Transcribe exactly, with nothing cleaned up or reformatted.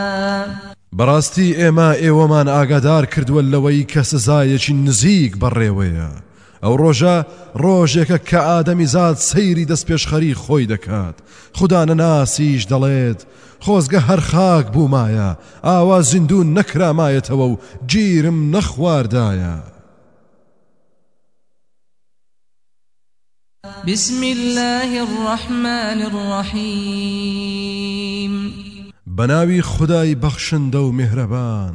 بەڕاستی ئێمە ئێوەمان ئاگادار کردووە لەوەی کە سزایەکی نزیک بەڕێوەیە. ئەو ڕۆژە ڕۆژێکە کە ئادەمی زاد سەیری دەست پێشخەری خۆی دەکات. خوددا نەناسیش دەڵێت خۆزگە هەر خاک بوومایە، ئاوا زیندوو نەکرامایەتەوە و گیرم نەخواردایە. بسم الله الرحمن الرحيم بناوی خدای بەخشندە و میهرەبان.